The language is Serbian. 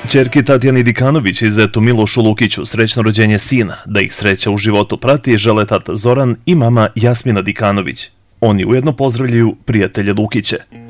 Ćerki Tatjani Dikanović i zetu Milošu Lukiću srećno rođenje sina, da ih sreća u životu prati, žele tata Zoran i mama Jasmina Dikanović. Oni ujedno pozdravljaju prijatelje Lukiće.